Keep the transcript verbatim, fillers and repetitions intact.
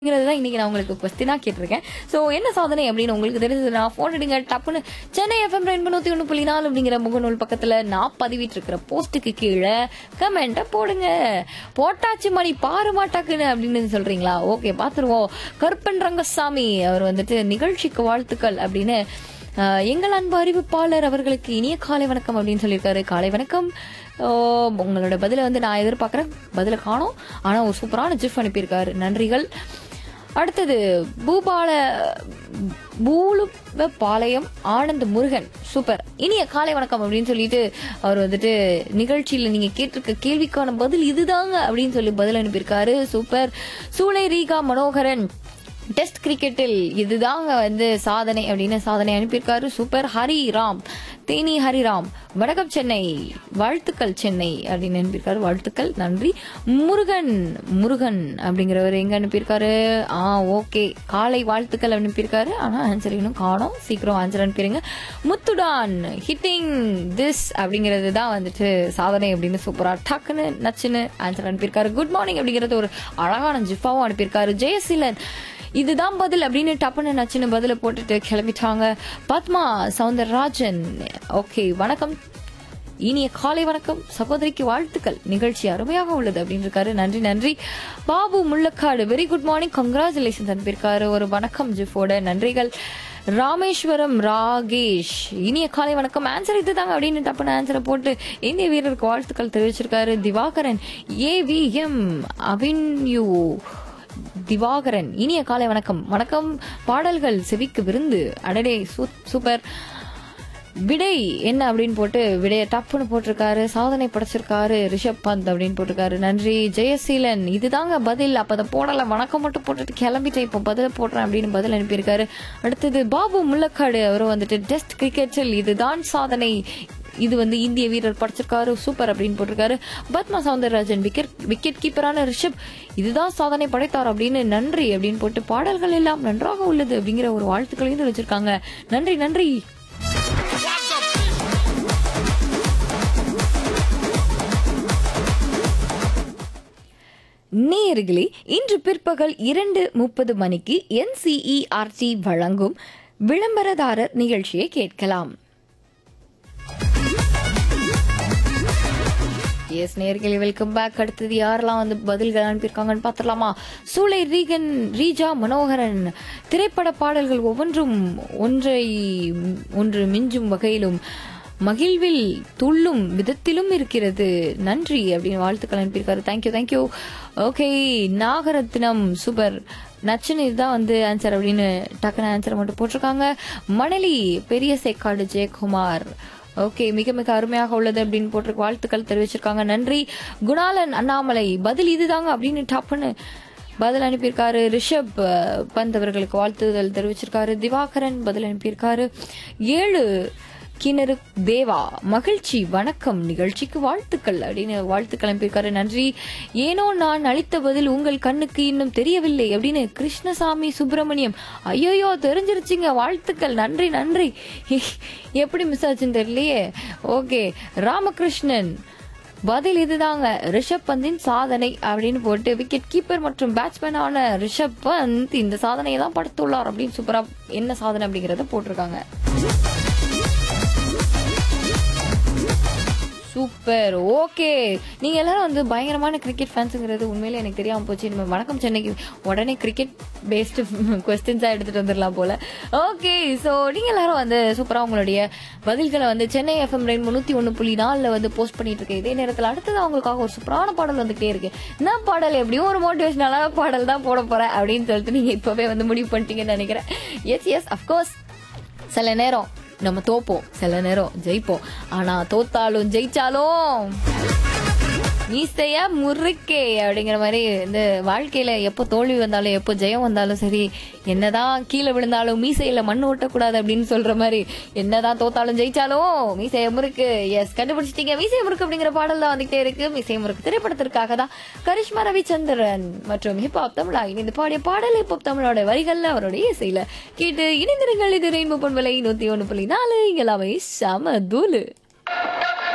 தான் இன்னைக்கு நான் உங்களுக்கு கொஸ்டினா கேட்டிருக்கேன். சோ என்ன சாதனை அப்படின்னு உங்களுக்கு தெரிஞ்சதுன்னா போன் எடுங்க, டப்புன்னு சென்னை எஃப்எம் தொண்ணூத்தி ஒண்ணு புள்ளி நாலு அப்படிங்கிற முகநூல் பக்கத்துல நான் பதிவிட்டு இருக்கிற போஸ்டுக்கு கீழே கமெண்ட போடுங்க. போட்டாச்சு மணி பாரு மாட்டாக்குன்னு அப்படின்னு சொல்றீங்களா? ஓகே, பாத்துருவோம். கருப்பன் ரங்கசாமி அவர் வந்துட்டு நிகழ்ச்சிக்கு வாழ்த்துக்கள் அப்படின்னு எங்கள் அன்பு அறிவிப்பாளர் அவர்களுக்கு இனிய காலை வணக்கம் அப்படின்னு சொல்லியிருக்காரு. காலை வணக்கம். உங்களோட பதில வந்து நான் எதிர்பார்க்கறேன், பதில காணோம். ஆனா ஒரு சூப்பரான ஜிஃப் அனுப்பியிருக்காரு, நன்றிகள். அடுத்தது பூபால பூலுபாளையம் ஆனந்த் முருகன், சூப்பர், இனிய காலை வணக்கம் அப்படின்னு சொல்லிட்டு அவர் வந்துட்டு நிகழ்ச்சியில நீங்க கேட்டிருக்க கேள்விக்கான பதில் இதுதாங்க அப்படின்னு சொல்லி பதில் அனுப்பியிருக்காரு. சூப்பர். சூளை ரீகா மனோகரன், டெஸ்ட் கிரிக்கெட்டில் இதுதாங்க வந்து சாதனை அப்படின்னு சாதனை அனுப்பியிருக்காரு. சூப்பர். ஹரிராம், தேனி ஹரிராம், வணக்கம் சென்னை, வாழ்த்துக்கள் சென்னை அப்படின்னு அனுப்பியிருக்காரு. வாழ்த்துக்கள், நன்றி. முருகன் முருகன் அப்படிங்கிறவர் எங்க அனுப்பியிருக்காரு? ஆ ஓகே, காலை வாழ்த்துக்கள் அனுப்பியிருக்காரு. ஆனா ஆன்சர் இன்னும் காணோம், சீக்கிரம் ஆன்சர் அனுப்பிடுங்க. முத்துடான், ஹிட்டிங் திஸ் அப்படிங்கிறது தான் வந்துட்டு சாதனை அப்படின்னு சூப்பரா டக்குன்னு நச்சுன்னு ஆன்சர் அனுப்பியிருக்காரு. குட் மார்னிங் அப்படிங்கிறது ஒரு அழகான ஜிஃபாவும் அனுப்பியிருக்காரு. ஜெயசீலன், இதுதான் பதில் அப்படின்னு டப்புன்னு நச்சுன்னு பதில போட்டுட்டு கிளம்பிட்டாங்க. பத்மா சவுந்தரராஜன், ஓகே, வணக்கம், இனிய காலை வணக்கம், சகோதரிக்கு வாழ்த்துக்கள், நிகழ்ச்சி அருமையாக உள்ளது அப்படின்னு இருக்காரு. நன்றி நன்றி. Babu Mullakkadu, very good morning, congratulation அனுப்பியிருக்காரு. ஒரு வணக்கம் ஜிஃபோட, நன்றிகள். ராமேஸ்வரம் ராகேஷ், இனிய காலை வணக்கம், ஆன்சர் இதுதாங்க அப்படின்னு டப்புன்னு ஆன்சரை போட்டு இந்திய வீரருக்கு வாழ்த்துக்கள் தெரிவிச்சிருக்காரு. Divakaran, A V M avenue Divakaran, இனிய காலை வணக்கம், வணக்கம், பாடல்கள் செவிக்கு விருந்து, அடடே சூப்பர். விடை என்ன அப்படின்னு போட்டு விடைய டப்புன்னு போட்டிருக்காரு, சாதனை படைச்சிருக்காரு. ரிஷப் பந்த் அப்படின்னு போட்டிருக்காரு, நன்றி. ஜெயசீலன், இதுதாங்க பதில், அப்ப அதை போடல, வணக்கம் மட்டும் போட்டுட்டு கிளம்பிட்டேன், இப்போ பதில போடுறேன் அப்படின்னு பதில் அனுப்பியிருக்காரு. அடுத்தது பாபு முள்ளக்காடு, அவரும் வந்துட்டு டெஸ்ட் கிரிக்கெட்டில் இதுதான் சாதனை, இது வந்து இந்திய வீரர் படைச்சிருக்காரு, சூப்பர் அப்படின்னு போட்டிருக்காரு. பத்மா சவுந்தரராஜன், விக்கெட் விக்கெட் கீப்பரான ரிஷப் இதுதான் சாதனை படைத்தார் அப்படின்னு நன்றி அப்படின்னு போட்டு பாடல்கள் எல்லாம் நன்றாக உள்ளது அப்படிங்கிற ஒரு வாழ்த்துக்களையும் வச்சிருக்காங்க. நன்றி நன்றி. நேயர்களே, இன்று பிற்பகல் இரண்டு முப்பது மணிக்கு N C E R D வழங்கும் விளம்பரதாரர் நிகழ்ச்சியை கேட்கலாம். எஸ் நேயர்களே, வெல்கம் பேக். அடுத்தது யாரெல்லாம் வந்து பதில்கள் அனுப்பியிருக்காங்கன்னு பார்த்துடலாமா? சூளை ரீகன் ரீஜா மனோகரன், திரைப்பட பாடல்கள் ஒவ்வொன்றும் ஒன்றை ஒன்று மிஞ்சும் வகையிலும் மகிழ்வில் துள்ளும் விதத்திலும் இருக்கிறது, நன்றி அப்படின்னு வாழ்த்துக்கள் அனுப்பியிருக்காரு. Thank you thank you. Okay, Nagaratnam, super, நச்சுன்னு இதுதான் வந்து ஆன்சர் அப்படின்னு டக்குன்னு ஆன்சர் மட்டும் போட்டிருக்காங்க. மணலி பெரிய சேக்காடு ஜெயக்குமார், ஓகே, மிக மிக அருமையாக உள்ளது அப்படின்னு போட்டிருக்க வாழ்த்துக்கள் தெரிவிச்சிருக்காங்க, நன்றி. குணாலன் அண்ணாமலை, பதில் இதுதாங்க அப்படின்னு டப்புன்னு பதில் அனுப்பியிருக்காரு. ரிஷப் பந்த் அவர்களுக்கு வாழ்த்துதல் தெரிவிச்சிருக்காரு. திவாகரன் பதில் அனுப்பியிருக்காரு. ஏழு கிணறு தேவா, மகிழ்ச்சி, வணக்கம், நிகழ்ச்சிக்கு வாழ்த்துக்கள் அப்படின்னு வாழ்த்துக்கள் அனுப்பியிருக்காரு, நன்றி. ஏனோ நான் அளித்த பதில் உங்கள் கண்ணுக்கு இன்னும் தெரியவில்லை அப்படின்னு கிருஷ்ணசாமி சுப்பிரமணியம், ஐயோயோ தெரிஞ்சிருச்சுங்க, வாழ்த்துக்கள், நன்றி நன்றி. எப்படி மிஸ் ஆச்சுன்னு தெரியலையே. ஓகே, ராமகிருஷ்ணன், பதில் இதுதாங்க, ரிஷப் பந்தின் சாதனை அப்படின்னு போட்டு விக்கெட் கீப்பர் மற்றும் பேட்ஸ்மேனான ரிஷப் பந்த் இந்த சாதனையை தான் படுத்துள்ளார் அப்படின்னு சூப்பரா என்ன சாதனை அப்படிங்கறத போட்டிருக்காங்க. சூப்பர். ஓகே, நீங்க எல்லாரும் வந்து பயங்கரமான கிரிக்கெட் ஃபேன்ஸுங்கிறது உண்மையிலே எனக்கு தெரியாம போச்சு. நம்ம வணக்கம் சென்னைக்கு உடனே கிரிக்கெட் பேஸ்டு கொஸ்டின்ஸா எடுத்துட்டு வந்துடலாம் போல. ஓகே, சோ நீங்க எல்லாரும் வந்து சூப்பரா உங்களுடைய பதில்களை வந்து சென்னை எஃப்எம் ரெயின்போ நூத்தி ஒண்ணு புள்ளி நாலுல வந்து போஸ்ட் பண்ணிட்டு இருக்கேன். இதே நேரத்தில் அடுத்தது அவங்களுக்காக ஒரு சூப்பரான பாடல் வந்துகிட்டே இருக்கு. என்ன பாடல்? எப்படியும் ஒரு மோட்டிவேஷனான பாடல் தான் போட போறேன் அப்படின்னு சொல்லிட்டு நீங்க இப்பவே வந்து முடிவு பண்ணிட்டீங்கன்னு நினைக்கிறேன். எஸ் எஸ் அப்கோர்ஸ், சில நேரம் நம்ம தோப்போம், சில நேரம் ஜெயிப்போம். ஆனா தோத்தாலும் ஜெயிச்சாலும் மீசைய முறுக்கே அப்படிங்கிற மாதிரி இந்த வாழ்க்கையில எப்போ தோல்வி வந்தாலும் எப்போ ஜெயம் வந்தாலும் சரி, என்னதான் கீழே விழுந்தாலும் மீசையில மண் ஓட்டக்கூடாது அப்படின்னு சொல்ற மாதிரி, என்னதான் தோத்தாலும் ஜெயிச்சாலும் மீசைய முறுக்கு. எஸ், கண்டுபிடிச்சிட்டீங்க, மீசைய முறுக்கு அப்படிங்கிற பாடல் தான் வந்துகிட்டே இருக்கு. மீசைய முறுக்கு திரைப்படத்திற்காக தான் கரிஷ்மா ரவிச்சந்திரன் மற்றும் ஹிப்ஹாப் தமிழா இணைந்து பாடிய பாடல். ஹிப்ஹாப் தமிழோட வரிகள்ல அவருடைய இசையில கேட்டு இணைந்திருங்கள். இது ரெயின்போ பண்பலை நூத்தி ஒண்ணு புள்ளி நாலு, எல்லாமே சம தூளு.